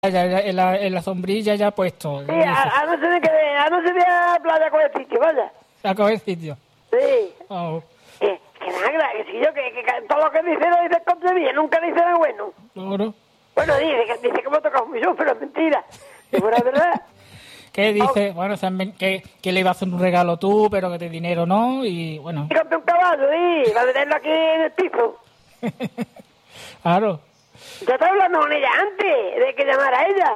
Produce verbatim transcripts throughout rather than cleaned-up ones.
Ya, ya, en, la, en la sombrilla ya puesto. Sí, a, a no ser que a no ser de a playa con el sitio, vaya. A coger sitio. Sí. Oh. Que, que nada, que si yo, que, que, que todo lo que dice lo dice contra mí, nunca dice nada bueno. Claro. Bueno, dice que dice que me ha tocado un millón, pero es mentira. Es buena verdad. ¿Qué dice? Oh. Bueno, que, que le iba a hacer un regalo tú, pero que de dinero no, y bueno. Y compré un caballo, y va a tenerlo aquí en el piso. Claro. Yo estaba hablando con ella antes de que llamara a ella.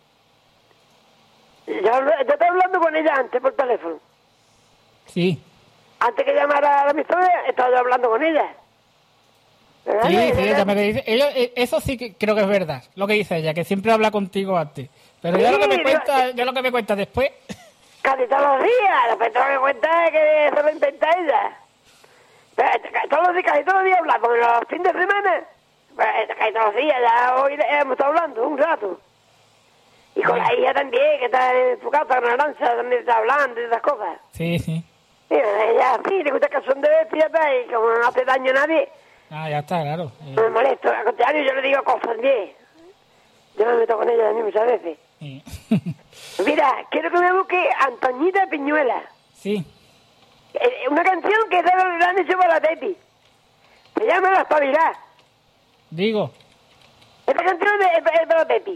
Yo, yo estaba hablando con ella antes por teléfono. Sí. Antes que llamara a la emisora, estaba yo hablando con ella. ¿Verdad? Sí, sí, ella me dice, ella, eso sí que creo que es verdad, lo que dice ella, que siempre habla contigo antes. Pero sí, ya lo que me cuenta, yo, ya lo que me cuenta después. Casi todos los días, después todo lo que cuenta es que eso lo inventa ella. Pero, todos los días, casi todos los días hablamos, los fines de semana. Pues, casi todos los días, ya hoy hemos estado hablando un rato. Y con la hija también, que está en su casa, con Aranza, también está hablando y esas cosas. Sí, sí. Y ella sí, le gusta que son de bestia, y como no hace daño a nadie. Ah, ya está, claro. No me molesto, al contrario, yo le digo cosas bien. Yo me meto con ella a mí muchas veces. Sí. Mira, quiero que me busque Antoñita Piñuela. Sí. Eh, una canción que se la han hecho para la Teti. Se llama La Espabilá. Digo. Esta canción es, es, es para la Teti.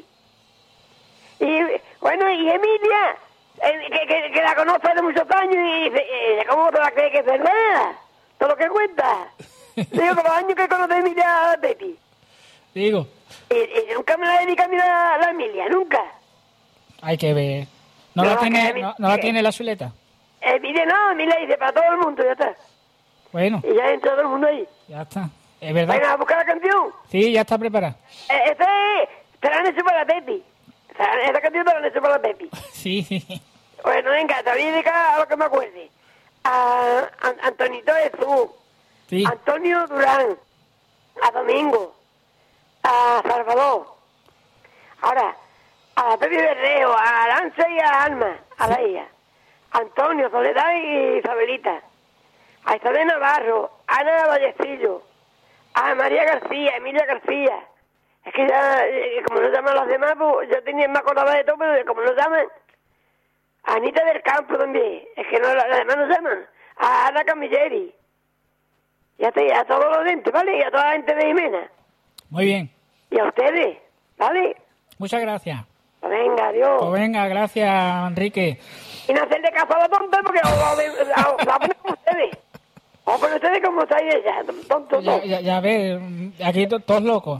Y bueno, y Emilia, eh, que, que, que la conoce hace muchos años y dice, eh, ¿cómo te la crees que es verdad? Todo lo que cuenta. Digo, con los años que conoce a Emilia a la Teti. Digo. Y, y nunca me la dedica a mí la, la Emilia, nunca. Hay que ver. ¿No, no, la, tiene, no, no la tiene la chuleta? Emilia no, Emilia dice para todo el mundo, ya está. Bueno. Y ya entra todo el mundo ahí. Ya está. Es verdad. Venga, a buscar la canción. Sí, ya está preparada. Eh, esta es... Te la han hecho para la Teti. Esta canción te la han hecho para la Teti. Sí, sí. Bueno, venga, te voy a dedicar a lo que me acuerde. A, a Antonito Jesús. Sí. Antonio Durán. A Domingo. A Salvador. Ahora, a la Pepi Berreo, a Aranza y a Alma, a la hija. Antonio, Soledad y Isabelita. A Isabel Navarro, a Ana Vallecillo, a María García, Emilia García. Es que ya, eh, como no llaman los demás, pues yo tenía me acordaba de todo, pero como no llaman. A Anita del Campo también, es que no, las demás no llaman. A Ana Camilleri. Ya te, a todos los dentes, ¿vale? Y a toda la gente de Jimena. Muy bien. Y a ustedes, ¿vale? Muchas gracias. Pues venga, adiós. Pues venga, gracias, Enrique. Y no hacerle caso a la tonta porque la ponen ustedes. O con ustedes como estáis ella, tonto, ya, ya, ya ves, aquí to, todos locos.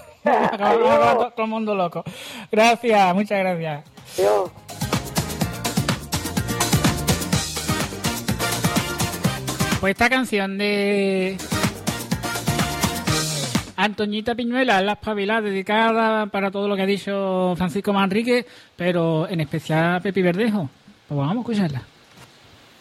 Todo el mundo loco. Gracias, muchas gracias. Adiós. Pues esta canción de Antoñita Piñuela, La Espabilá, dedicada para todo lo que ha dicho Francisco Manrique, pero en especial a Pepi Verdejo. Pues vamos a escucharla.